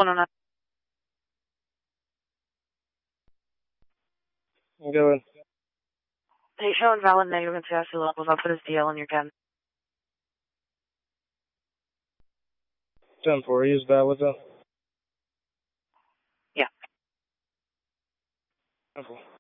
109. Go ahead. Hey, showing valid negative and capacity levels. I'll put his DL in your 10. 10-4, use valid then. Yeah. 10-4.